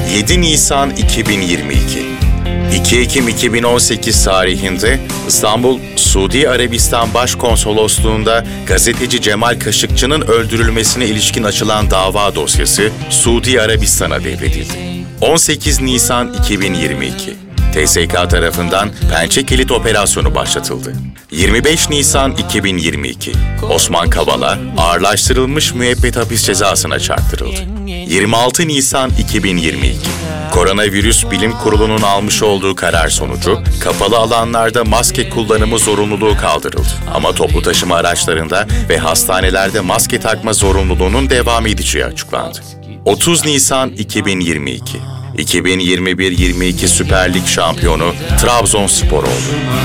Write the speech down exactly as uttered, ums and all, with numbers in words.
yedi Nisan iki bin yirmi iki iki Ekim iki bin on sekiz tarihinde İstanbul, Suudi Arabistan Başkonsolosluğu'nda gazeteci Cemal Kaşıkçı'nın öldürülmesine ilişkin açılan dava dosyası Suudi Arabistan'a devredildi. on sekiz Nisan iki bin yirmi iki T S K tarafından Pençe Kilit Operasyonu başlatıldı. yirmi beş Nisan iki bin yirmi iki Osman Kavala ağırlaştırılmış müebbet hapis cezasına çarptırıldı. yirmi altı Nisan iki bin yirmi iki Koronavirüs Bilim Kurulu'nun almış olduğu karar sonucu kapalı alanlarda maske kullanımı zorunluluğu kaldırıldı. Ama toplu taşıma araçlarında ve hastanelerde maske takma zorunluluğunun devam edeceği açıklandı. otuz Nisan iki bin yirmi iki iki bin yirmi bir yirmi iki Süper Lig şampiyonu Trabzonspor oldu.